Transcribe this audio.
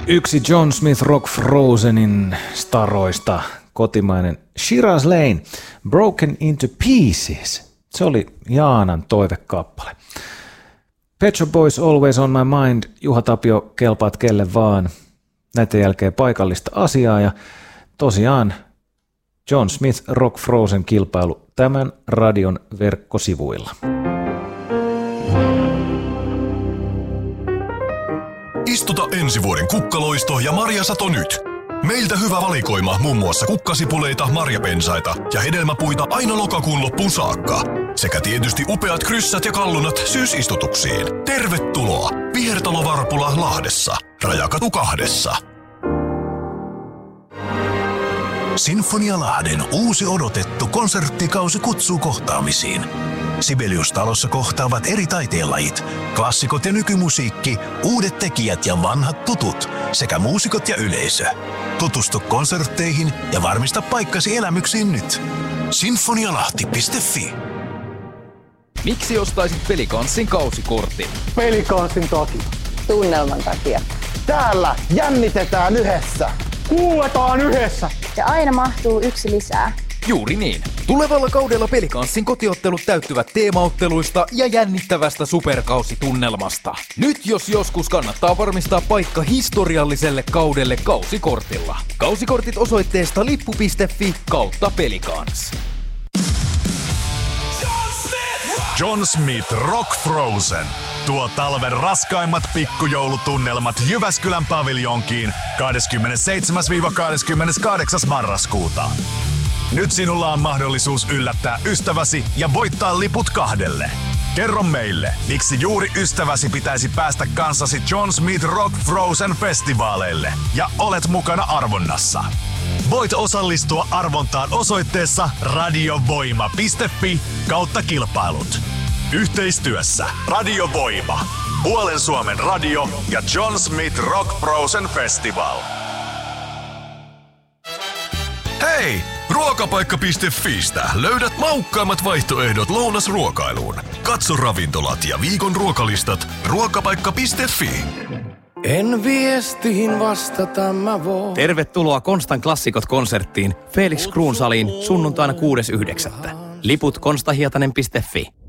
Yksi John Smith Rock Frozenin staroista, kotimainen Shiraz Lane, Broken into Pieces. Se oli Jaanan toivekappale. Pet Shop Boys Always on my mind, Juha Tapio, kelpaat kelle vaan. Näiden jälkeen paikallista asiaa ja tosiaan John Smith Rock Frozen kilpailu tämän radion verkkosivuilla. Istuta ensi vuoden kukkaloisto ja marjasato nyt. Meiltä hyvä valikoima muun muassa kukkasipuleita, marjapensaita ja hedelmäpuita aina lokakuun loppuun saakka. Sekä tietysti upeat kryssät ja kallunat syysistutuksiin. Tervetuloa! Vihertalo Varpula Lahdessa. Rajakatu 2. Sinfonia Lahden uusi odotettu konserttikausi kutsuu kohtaamisiin. Sibelius-talossa kohtaavat eri taiteenlajit, klassikot ja nykymusiikki, uudet tekijät ja vanhat tutut sekä muusikot ja yleisö. Tutustu konsertteihin ja varmista paikkasi elämyksiin nyt. Sinfonialahti.fi. Miksi ostaisit Pelikanssin kausikortin? Pelikanssin takia. Tunnelman takia. Täällä jännitetään yhdessä. Kuuletaan yhdessä. Ja aina mahtuu yksi lisää. Juuri niin. Tulevalla kaudella Pelikanssin kotiottelut täyttyvät teemaotteluista ja jännittävästä superkausitunnelmasta. Nyt jos joskus kannattaa varmistaa paikka historialliselle kaudelle kausikortilla. Kausikortit osoitteesta lippu.fi/Pelikans. John Smith Rock Frozen. Tuo talven raskaimmat pikkujoulutunnelmat Jyväskylän paviljonkiin 27-28. marraskuuta. Nyt sinulla on mahdollisuus yllättää ystäväsi ja voittaa liput 2. Kerro meille, miksi juuri ystäväsi pitäisi päästä kanssasi John Smith Rock Frozen festivaaleille ja olet mukana arvonnassa. Voit osallistua arvontaan osoitteessa radiovoima.fi/kilpailut. Yhteistyössä Radio Voima, Puolen Suomen radio ja John Smith Rock Frozen Festival. Hei! Ruokapaikka.fiistä löydät maukkaimmat vaihtoehdot lounasruokailuun. Katso ravintolat ja viikon ruokalistat ruokapaikka.fi. En viestiin vastata mä voin. Tervetuloa Konstan klassikot-konserttiin Felix Kruunsaliin sunnuntaina 6.9. Liput konstahietanen.fi.